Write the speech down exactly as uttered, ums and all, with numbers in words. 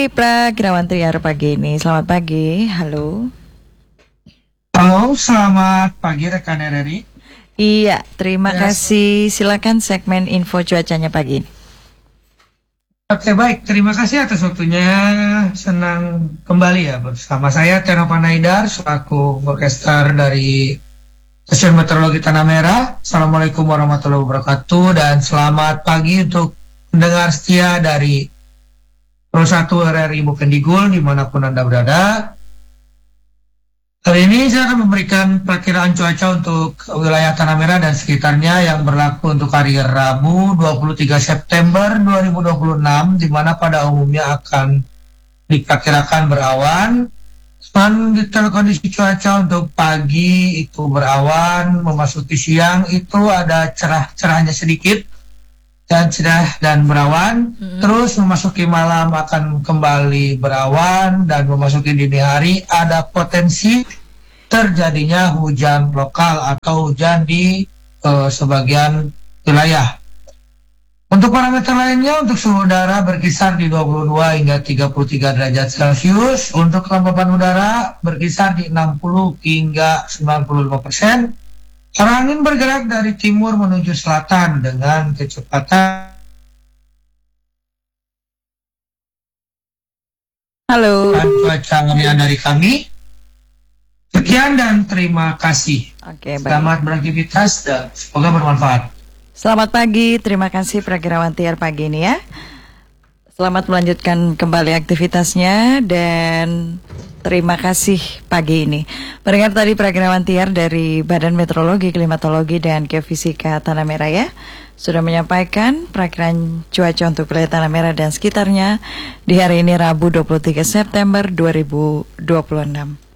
Prakirawan Tiar pagi ini. Selamat pagi, halo. Halo, selamat pagi rekan R R I. Iya, terima Yes. kasih. Silakan segmen info cuacanya pagi ini. Oke, baik. Terima kasih atas waktunya. Senang kembali ya bersama saya Teno Panaidar selaku podcaster dari Stasiun Meteorologi Tanah Merah. Assalamualaikum warahmatullahi wabarakatuh dan selamat pagi untuk pendengar setia dari Pro satu R R I Bukendigul dimanapun Anda berada. Kali ini saya akan memberikan perkiraan cuaca untuk wilayah Tanah Merah dan sekitarnya yang berlaku untuk hari Rabu dua puluh tiga September dua ribu dua puluh enam, di mana pada umumnya akan diperkirakan berawan. Dan detail kondisi cuaca untuk pagi itu berawan, memasuki siang itu ada cerah-cerahnya sedikit dan cerah dan berawan. Mm-hmm. Terus memasuki malam akan kembali berawan dan memasuki dini hari ada potensi terjadinya hujan lokal atau hujan di uh, sebagian wilayah. Untuk parameter lainnya, untuk suhu udara berkisar di dua puluh dua hingga tiga puluh tiga derajat Celcius. Untuk kelembapan udara berkisar di enam puluh hingga sembilan puluh lima persen. Arah angin bergerak dari timur menuju selatan dengan kecepatan. Halo. Cuaca harian dari kami. Sekian dan terima kasih. Oke, baik. Selamat beraktivitas dan semoga bermanfaat. Selamat pagi, terima kasih Prakirawan Tiar pagi ini ya. Selamat melanjutkan kembali aktivitasnya dan terima kasih pagi ini. Pendengar tadi Prakirawan Tiar dari Badan Meteorologi, Klimatologi, dan Geofisika Tanah Merah ya, sudah menyampaikan perakiraan cuaca untuk wilayah Tanah Merah dan sekitarnya di hari ini Rabu dua puluh tiga September dua ribu dua puluh enam.